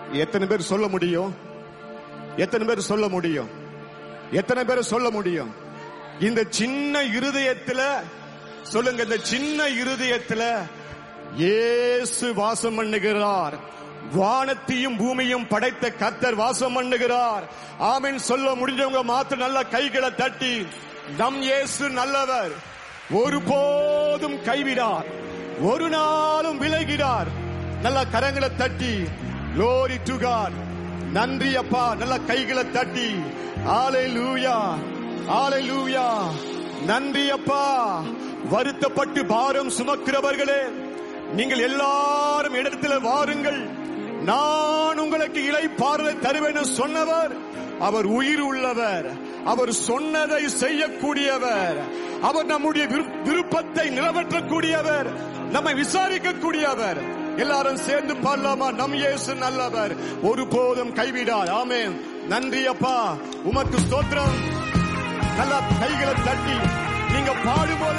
எத்தனை பேர் சொல்ல முடியும்? எத்தனை பேர் சொல்ல முடியும்? எத்தனை பேர் சொல்ல முடியும்? இந்த சின்ன இருதயத்துல சொல்லுங்க, இந்த சின்ன இருதயத்துல இயேசு வாசம் பண்ணுகிறார். வானத்தையும் பூமியும் படைத்த கர்த்தர் வாசம் பண்ணுகிறார். ஆமென் சொல்ல முடிஞ்சவங்க மாத்திரம் நல்ல கைகளை தட்டி, நம் இயேசு நல்லவர், ஒருபோதும் கைவிடார், ஒரு நாளும் விலகிடார். நல்ல கரங்களை தட்டி glory to God. நன்றி அப்பா. நல்ல கைகளை தட்டி ஹalleluya, ஹalleluya. நன்றி அப்பா. வருத்தப்பட்டு பாரம் சுமக்கிறவர்களே, நீங்கள் எல்லாரும் இடத்துல வாருங்கள், நான் உங்களுக்கு இளைப்பாறுதலை தருவேன் சொன்னவர் அவர் உயிர் உள்ளவர், அவர் சொன்னதை செய்யக்கூடியவர், அவர் நம்முடைய விருப்பத்தை நிறைவேற்றக்கூடியவர், நம்மை விசாரிக்கக்கூடியவர். எல்லாரும் சேர்ந்து பாடலாமா? நம் இயேசு நல்லவர், ஒருபோதும் கைவிடார். ஆமென். நன்றி அப்பா, உமக்கு ஸ்தோத்திரம். நல்ல கைகளை தட்டி நீங்க பாடும்போது